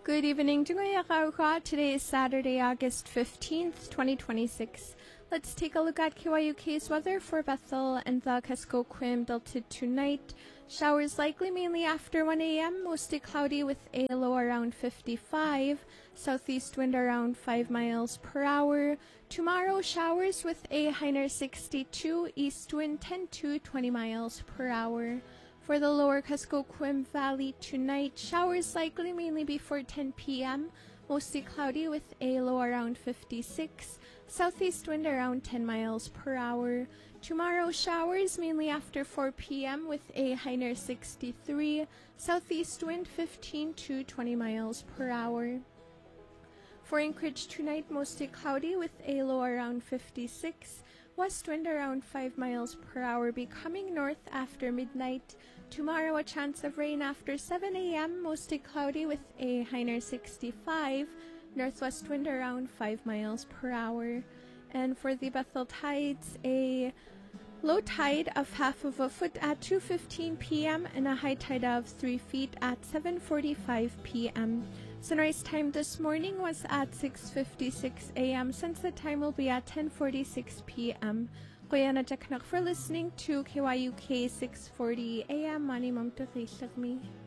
Good evening. Today is Saturday, August 15th, 2026. Let's take a look at KYUK's weather for Bethel and the Kuskokwim Delta tonight. Showers likely mainly after 1 a.m., mostly cloudy with a low around 55, southeast wind around 5 miles per hour. Tomorrow, showers with a high near 62, east wind 10 to 20 miles per hour. For the lower Kuskokwim Valley tonight, showers likely mainly before 10 p.m., mostly cloudy with a low around 56, southeast wind around 10 miles per hour. Tomorrow, showers mainly after 4 p.m. with a high near 63, southeast wind 15 to 20 miles per hour. For Anchorage tonight, mostly cloudy with a low around 56, west wind around 5 miles per hour becoming north after midnight. Tomorrow, a chance of rain after 7 a.m., mostly cloudy with a high near 65, northwest wind around 5 miles per hour. And for the Bethel tides, a low tide of half of a foot at 2:15 p.m. and a high tide of 3 feet at 7:45 p.m. Sunrise time this morning was at 6:56 a.m. Sunset time will be at 10:46 p.m. Kuya na for listening to KYUK 640 a.m. Mani Mam